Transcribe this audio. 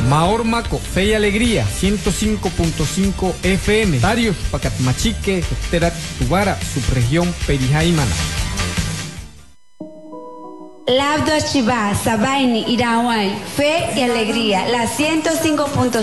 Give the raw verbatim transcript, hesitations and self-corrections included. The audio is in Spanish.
Maor Maco, Fe y Alegría, ciento cinco punto cinco F M. Darius, Pacatmachique, Terat, Tubara, subregión Perijaimana. Labdo Chivá, Sabaini, Irahuay, Fe y Alegría, la ciento cinco punto cinco.